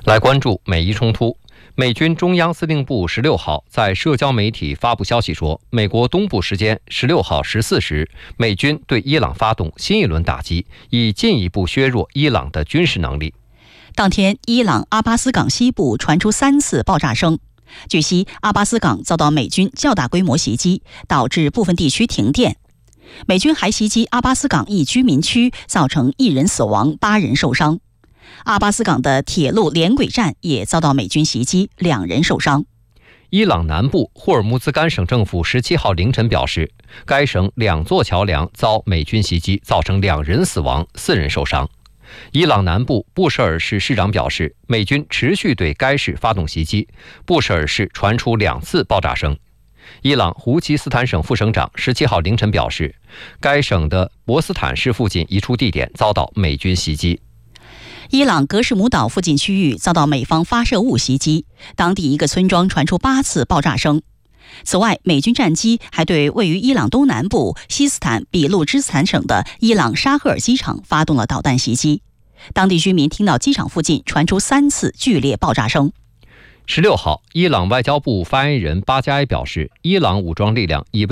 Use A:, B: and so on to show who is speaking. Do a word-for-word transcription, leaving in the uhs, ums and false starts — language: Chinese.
A: 来关注美伊冲突。美军中央司令部十六号在社交媒体发布消息说，美国东部时间十六号十四时，美军对伊朗发动新一轮打击，以进一步削弱伊朗的军事能力。
B: 当天，伊朗阿巴斯港西部传出三次爆炸声。据悉，阿巴斯港遭到美军较大规模袭击，导致部分地区停电。美军还袭击阿巴斯港一居民区，造成一人死亡，八人受伤。阿巴斯港的铁路连轨站也遭到美军袭击，两人受伤。
A: 伊朗南部霍尔木兹干省政府十七号凌晨表示，该省两座桥梁遭美军袭击，造成两人死亡，四人受伤。伊朗南部布什尔市市长表示，美军持续对该市发动袭击，布什尔市传出两次爆炸声。伊朗胡奇斯坦省副省长十七号凌晨表示，该省的博斯坦市附近一处地点遭到美军袭击。
B: 伊朗格什姆岛附近区域遭到美方发射物袭击，当地一个村庄传出八次爆炸声。此外，美军战机还对位于伊朗东南部西斯坦比路支斯坦省的伊朗沙赫尔机场发动了导弹袭击。当地居民听到机场附近传出三次剧烈爆炸声。
A: 十六号，伊朗外交部发言人巴加埃表示，伊朗武装力量已为